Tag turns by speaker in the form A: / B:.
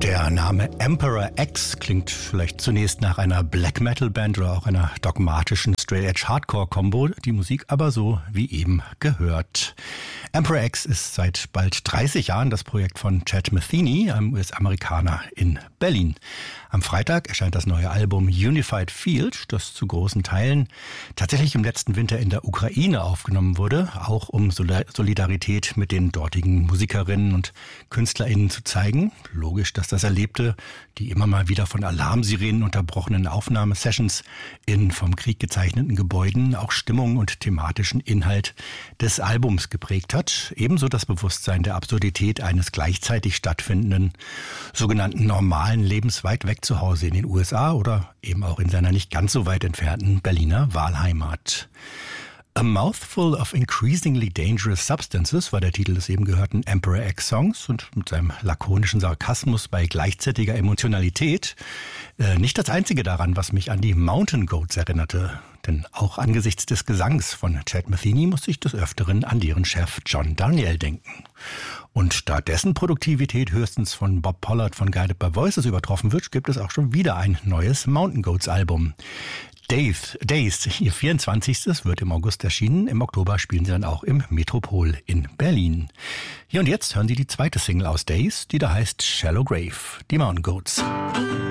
A: Der Name Emperor X klingt vielleicht zunächst nach einer Black Metal Band oder auch einer dogmatischen Straight Edge Hardcore Combo, die Musik aber so wie eben gehört. Emperor X ist seit bald 30 Jahren das Projekt von Chad Metheny, einem US-Amerikaner in Berlin. Am Freitag erscheint das neue Album Unified Field, das zu großen Teilen tatsächlich im letzten Winter in der Ukraine aufgenommen wurde, auch um Solidarität mit den dortigen Musikerinnen und KünstlerInnen zu zeigen. Logisch, dass das Erlebte, die immer mal wieder von Alarmsirenen unterbrochenen Aufnahmesessions in vom Krieg gezeichneten Gebäuden auch Stimmung und thematischen Inhalt des Albums geprägt hat. Ebenso das Bewusstsein der Absurdität eines gleichzeitig stattfindenden sogenannten normalen Lebens weit weg zu Hause in den USA oder eben auch in seiner nicht ganz so weit entfernten Berliner Wahlheimat. A Mouthful of Increasingly Dangerous Substances war der Titel des eben gehörten Emperor X Songs und mit seinem lakonischen Sarkasmus bei gleichzeitiger Emotionalität nicht das einzige daran, was mich an die Mountain Goats erinnerte. Denn auch angesichts des Gesangs von Chad Metheny musste ich des Öfteren an deren Chef John Darnielle denken. Und da dessen Produktivität höchstens von Bob Pollard von Guided by Voices übertroffen wird, gibt es auch schon wieder ein neues Mountain Goats Album. Days, ihr 24. wird im August erschienen. Im Oktober spielen sie dann auch im Metropol in Berlin. Hier und jetzt hören Sie die zweite Single aus Days, die da heißt Shallow Grave, die Mountain Goats.